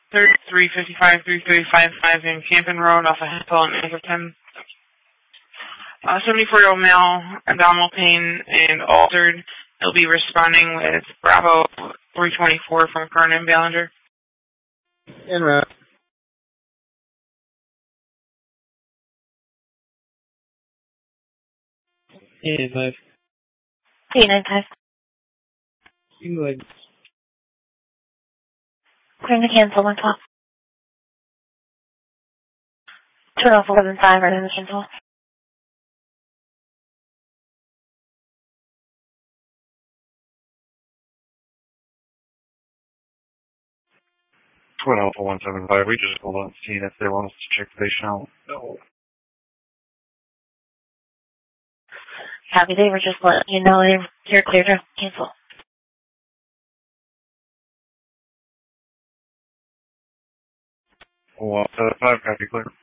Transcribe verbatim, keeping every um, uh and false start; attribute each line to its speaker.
Speaker 1: thirty-three fifty-five, thirty-three fifty-five in Campen Road off of Hemphill and Atherton. Uh, seventy-four-year-old male, abdominal pain and altered. He'll be responding with Bravo three twenty-four from Kern and Ballinger.
Speaker 2: En route. eight nine five.
Speaker 3: eight nine five.
Speaker 2: England.
Speaker 3: Clearing to cancel, one twelve. Turn off eleven five, right in the cancel.
Speaker 4: Twin Alpha one seven five, we just pulled on scene if they want us to check the station out. No.
Speaker 3: Happy they were just letting you know you're clear to cancel.
Speaker 4: one seven five, copy clear.